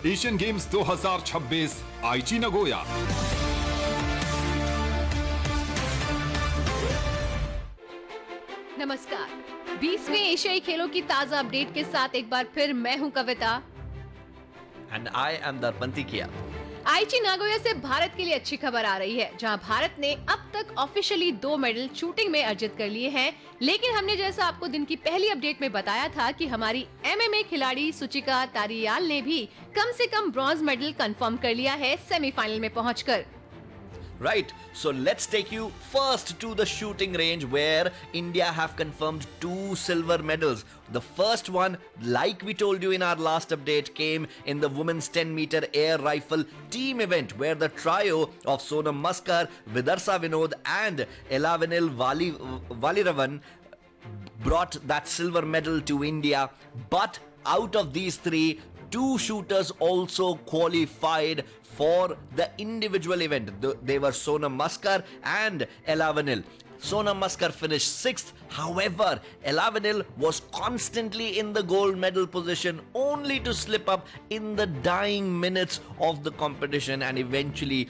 Asian games 2026 आईची Nagoya. नमस्कार, 20वें एशियाई खेलों की ताजा अपडेट के साथ एक बार फिर मैं हूं कविता। And I am Darpantikia. आईची नागोया से भारत के लिए अच्छी खबर आ रही है, जहां भारत ने अब तक ऑफिशियली 2 मेडल शूटिंग में अर्जित कर लिए हैं। लेकिन हमने जैसा आपको दिन की पहली अपडेट में बताया था कि हमारी एमएमए खिलाड़ी सुचिका तारियाल ने भी कम से कम ब्रॉन्ज मेडल कंफर्म कर लिया है सेमीफाइनल में पहुंचकर। Right, so let's take you first to the shooting range where India have confirmed 2 silver medals. The first one, like we told you in our last update, came in the women's 10-meter air rifle team event where the trio of Sonam Maskar, Vidarsa Vinod and Elavenil Valiravan brought that silver medal to India. But out of these 3, 2 shooters also qualified for the individual event. They were Sonam Maskar and Elavenil. Sonam Maskar finished 6th. However, Elavenil was constantly in the gold medal position only to slip up in the dying minutes of the competition and eventually